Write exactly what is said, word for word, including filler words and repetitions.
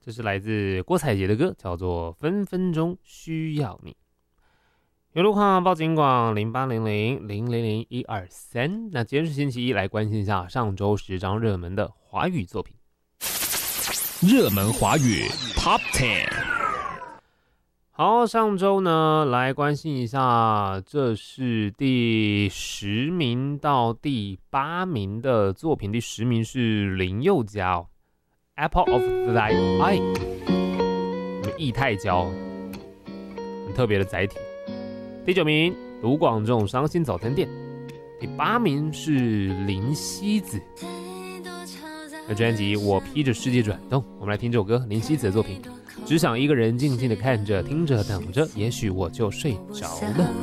这是来自郭采洁的歌，叫做《分分钟需要你》。有路况报警广零八零零零零零一二三。那今天是星期一，来关心一下上周十张热门的华语作品。 热门华语 Top 十。 好，上周呢，来关心一下，这是第十名到第八名的作品。第十名是林宥嘉哦 ，Apple of Thy Eye， 我们液态胶，很特别的载体。第九名，卢广仲《伤心早餐店》。第八名是林夕子的专辑《我披着世界转动》。我们来听这首歌，林夕子的作品。只想一个人静静的看着，听着，等着，也许我就睡着了。